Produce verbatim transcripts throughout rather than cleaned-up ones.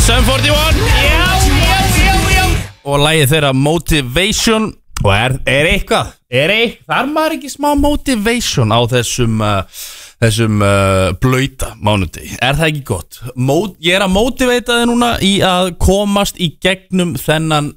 Sum forty-one. Já, já, já, já. Og lagið þeirra Motivation. Og er, er eitthvað, er eitthvað, þar maður ekki smá motivation á þessum, uh, þessum uh, blauta mánudegi. Er það ekki gott? Mot, ég er að motivata þið núna í að komast í gegnum þennan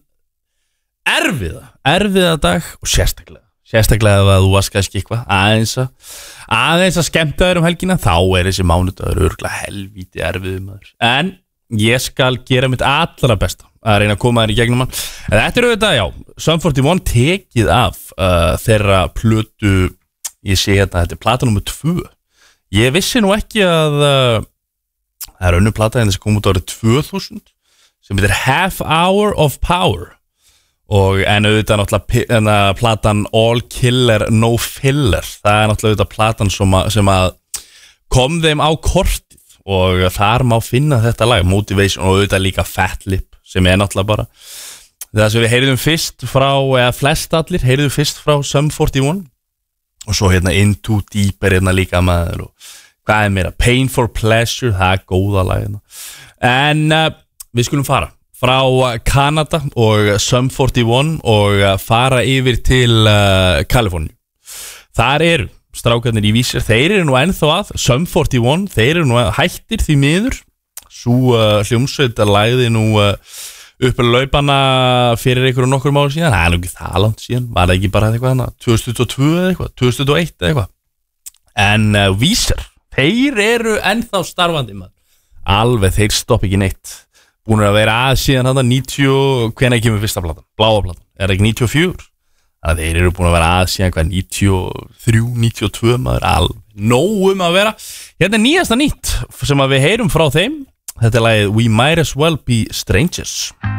erfiða, erfiða dag og sérstaklega. Sérstaklega ef að þú varst kannski eitthvað aðeins að, aðeins að skemmta þér um helgina, þá er þessi mánudagur örugglega helvíti erfiður maður. En ég skal gera mitt allra besta að reyna að koma þér í gegnum hann. En þetta er auðvitað, já, Sum forty-one tekið af uh, þeirra plötu, ég sé hérna, þetta er plata númer tvö. Ég vissi nú ekki að uh, það er önnur plata en þessi kom út árið tvö þúsund sem heitir Half Hour of Power. Og en auðvitað náttúrulega platan All Killer No Filler. Það er náttúrulega auðvitað platan sem að, sem að kom þeim á kortið og þar má finna þetta lag Motivation og auðvitað líka Fat Lip sem er náttúrulega bara það sem við heyrðum fyrst frá, eða flest allir heyrðum fyrst frá Sum forty-one og svo hérna Into Deep er hérna líka maður og hvað er meira Pain for Pleasure, það er góða lag hérna. En uh, við skulum fara frá Kanada og Sum forty-one og fara yfir til uh, Kaliforníu. Þar eru strákarnir í Vísir, þeir eru nú ennþá að Sum forty-one, þeir eru nú hættir því miður. Svo uh, hljómsveit að lagði nú uh, upp að laupana fyrir einhverjum nokkur mánu síðan. Það er nú ekki það langt síðan, var það ekki bara eitthvað hana tvö þúsund og tvö eða eitthvað, tvö þúsund og eitt eða eitthvað. En uh, Vísir, þeir eru ennþá starfandi maður. Alveg, þeir stopp ekki neitt. Búin að vera að síðan hann níutíu, hvenær kemur fyrsta platan? Bláa platan, er það ekki níutíu og fjögur? Þannig að þeir eru búin að vera að síðan hvað níutíu og þrjú, níutíu og tvö maður, alveg nóg um að vera. Hérna er nýjasta nýtt sem að við heyrum frá þeim. Þetta er lagið We Might As Well Be Strangers.